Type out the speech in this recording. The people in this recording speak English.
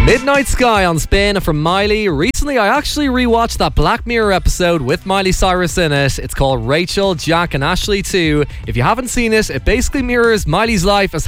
Midnight Sky on Spin from Miley. Recently, I actually rewatched that Black Mirror episode with Miley Cyrus in it. It's called Rachel, Jack and Ashley 2. If you haven't seen it, it basically mirrors Miley's life as